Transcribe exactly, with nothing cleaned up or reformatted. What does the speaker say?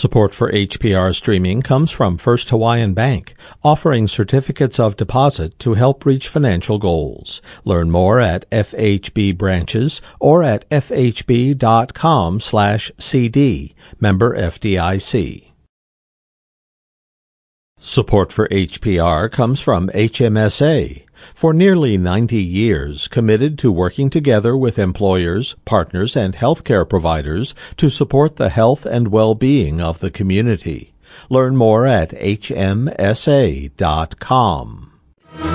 Support for H P R streaming comes from First Hawaiian Bank, offering certificates of deposit to help reach financial goals. Learn more at F H B branches or at f h b dot com slash c d. Member F D I C. Support for H P R comes from H M S A. For nearly ninety years, committed to working together with employers, partners, and healthcare providers to support the health and well-being of the community. Learn more at h m s a dot com.